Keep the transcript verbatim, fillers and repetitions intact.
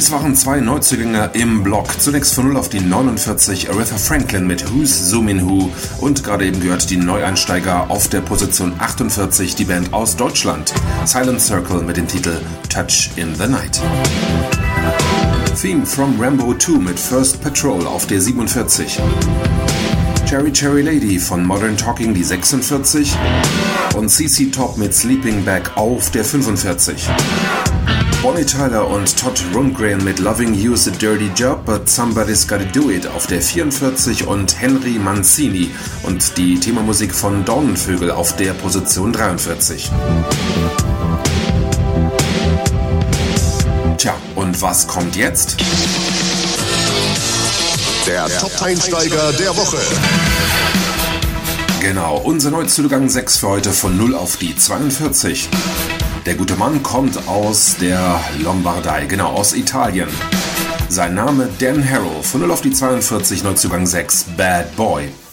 Dies waren zwei Neuzugänge im Block. Zunächst von null auf die neunundvierzig Aretha Franklin mit Who's Zoomin' Who und gerade eben gehört die Neueinsteiger auf der Position achtundvierzig, die Band aus Deutschland. Silent Circle mit dem Titel Touch in the Night. Theme from Rambo zwei mit First Patrol auf der siebenundvierzig. Cherry Cherry Lady von Modern Talking die sechsundvierzig und C C Top mit Sleeping Bag auf der fünfundvierzig. Bonnie Tyler und Todd Rundgren mit Loving You's a Dirty Job, but Somebody's Gotta Do It auf der vierundvierzig und Henry Mancini und die Themamusik von Dornenvögel auf der Position dreiundvierzig. Tja, und was kommt jetzt? Der Top-Einsteiger der Woche. Genau, unser Neuzugang sechs für heute von null auf die zweiundvierzig. Der gute Mann kommt aus der Lombardei, genau aus Italien. Sein Name Dan Harrow, von null auf die zweiundvierzig, Neuzugang sechs, Bad Boy.